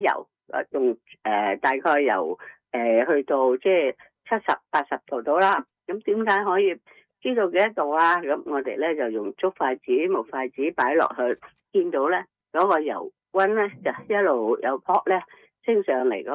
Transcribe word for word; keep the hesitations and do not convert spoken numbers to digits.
油誒用誒大概由誒、呃、去到即係七十八十度到啦。咁點解可以知道幾多度啊？咁我哋咧就用竹筷子、木筷子擺落去，見到咧嗰、那個油溫咧就一路有泡咧升上嚟。